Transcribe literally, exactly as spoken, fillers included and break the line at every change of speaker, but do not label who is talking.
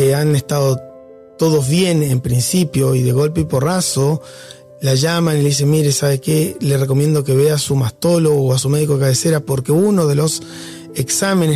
que han estado todos bien en principio y de golpe y porrazo, la llaman y le dicen, mire, ¿sabe qué? Le recomiendo que vea a su mastólogo o a su médico de cabecera porque uno de los exámenes